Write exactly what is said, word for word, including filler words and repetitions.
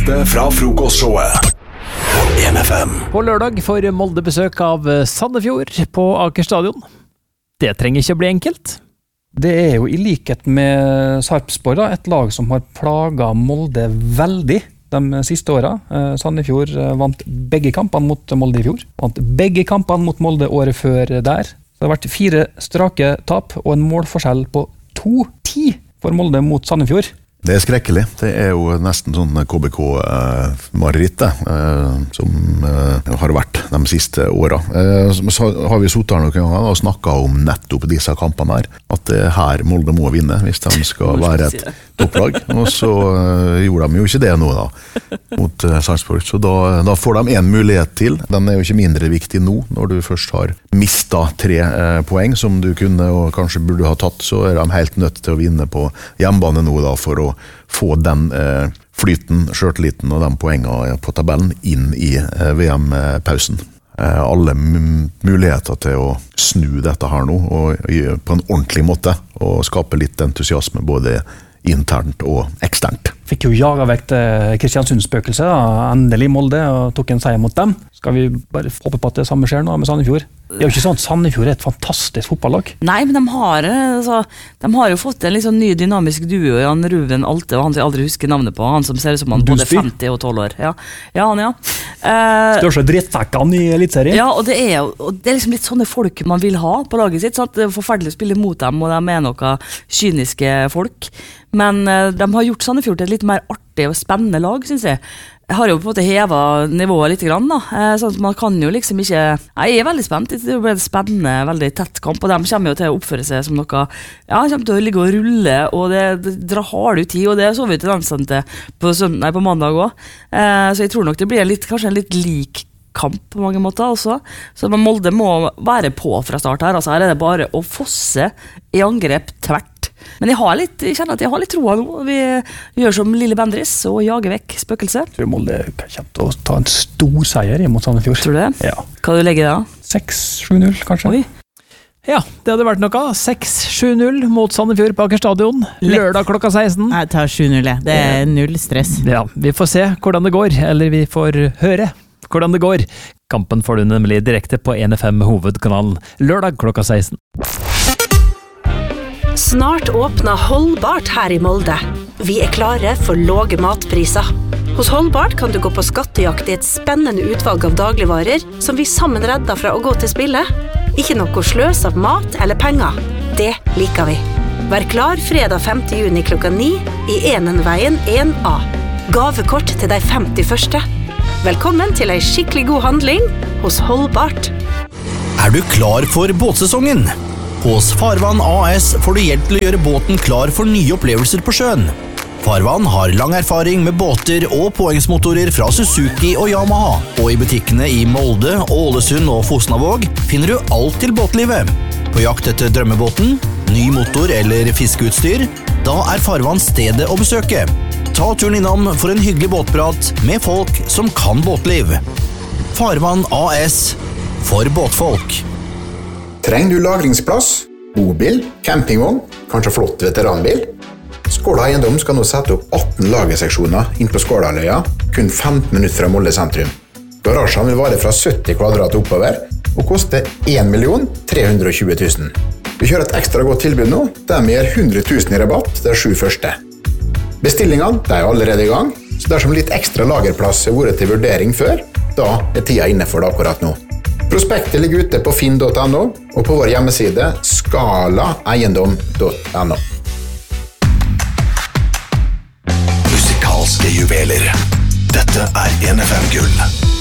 beste fra frokostshowet på N F M. På lørdag får Molde besøk av Sandefjord på Aker Stadion. Det trenger ikke bli enkelt. Det er jo i likhet med Sarpsborg da, et lag som har plaget Molde veldig de siste årene. Sandefjord vant begge kampene mot Molde i fjor. Vant begge kampene mot Molde året før der. Så det har vært fire strake tap og en målforskjell på to ti for Molde mot Sandefjord. Det er skrekkelig. Det er jo nesten sånn K B K-mareritt eh, som eh, har vært de siste årene. Eh, så har vi suttet her noen ganger og snakket om nettopp disse kampene her. At det her Molde må vinne hvis de skal være et topplag. Og så eh, gjorde de jo ikke det nå da, mot eh, Sarpsborg. Så da, da får de en mulighet til. Den er jo ikke mindre viktig nå, når du først har mistet tre eh, poeng som du kunne og kanskje burde ha tatt, så er de helt nødt til å vinne på hjemmebane nå da, for å få den eh, flyten, skjørteliten og de poengene på tabellen inn i eh, V M-pausen. Eh, alle m- muligheter til å snu dette her nå, og, og på en ordentlig måte, og skape litt entusiasme både internt og eksternt. Fikk jo jaget vekk Kristiansundsspøkelse, endelig Molde, og tok en seier mot dem. Skal vi bare håpe på at det samme skjer nå med Sandefjord? Det er jo ikke sånn at Sandefjord er et fantastisk fotballag. Nei, men de har, altså, de har jo fått en liksom ny dynamisk duo, Jan Ruben Alte, og han som jeg aldri husker navnet på, han som ser ut som han både femti og tolv år. Ja, ja han, ja. Uh, Største drittsekkene i elitserien. Ja, og det, er, og det er liksom litt sånne folk man vil ha på laget sitt, sånn at det er forferdelig å spille mot dem, og de er noen kyniske folk. Men uh, de har gjort Sandefjord til et litt mer artig og spennende lag, synes jeg. Jeg har jo på en måte hevet nivået litt grann da, sånn at man kan jo liksom ikke, jeg er veldig spent, det blir en spennende, veldig tett kamp, og de kommer jo til å oppføre seg som noe, ja, de kommer til å ligge og rulle, og det, det drar hard ut tid, og det så vi til den til på, søndag, nei, på mandag også, så jeg tror nok det blir litt, kanskje en litt lik kamp på mange måter også, så Molde må være på fra start her, altså her er det bare å fosse i angrep tvert. Men jeg, har litt, jeg kjenner at jeg har litt troa nå. Vi gjør som Lille Bendris og jager vekk spøkelse. Jeg tror Molde kommer til å ta en stor seier mot Sandefjord. Tror du det? Ja. Hva du legger da? seks sju null kanskje. Oi. Ja, det hadde vært noe. seks sju null mot Sandefjord på Aker Stadion. Lørdag klokka seksten. Jeg tar sju null, det er null stress. Ja, vi får se hvordan det går, eller vi får høre hvordan det går. Kampen får du nemlig direkte på N F M hovedkanalen lørdag klokka seksten. Snart åpner Holdbart her i Molde. Vi er klare for låge matpriser. Hos Holdbart kan du gå på skattejakt i et spennende utvalg av dagligvarer som vi sammen redder fra å gå til spille. Ikke noe sløs av mat eller penger. Det liker vi. Vær klar fredag femte juni klokka ni i Enenveien en A. Gavekort til de femti første. Velkommen til en skikkelig god handling hos Holdbart. Er du klar for båtsesongen? Hos Farvann A S får du hjelp til å gjøre båten klar for nye opplevelser på sjøen. Farvann har lang erfaring med båter og påhengsmotorer fra Suzuki og Yamaha, og i butikkene i Molde, Ålesund og Fosnavåg finner du alt til båtlivet. På jakt etter drømmebåten, ny motor eller fiskeutstyr, da er Farvann stedet å besøke. Ta turen innom for en hyggelig båtprat med folk som kan båtliv. Farvann A S for båtfolk. Trenger du lagringsplass, bobil, campingvogn, kanskje flott veteranbil? Skåla Eiendom skal nå sette opp atten lagerseksjoner inn på Skålaløya, kun femten minutter fra Molde sentrum. Garasjen vil vare fra sytti kvadrat oppover, og koste en million tre hundre og tjue tusen. Vi kjører et ekstra godt tilbud nå, der vi gir hundre tusen i rabatt de sju første. Bestillingene de er allerede i gang, så dersom litt ekstra lagerplass er vært til vurdering før, da er tida inne for det akkurat nå. Prospektet ligger ute på finn punktum no og på vår hjemmeside skala eiendom punktum no. Musikalske juveler. Dette er N F M Gull.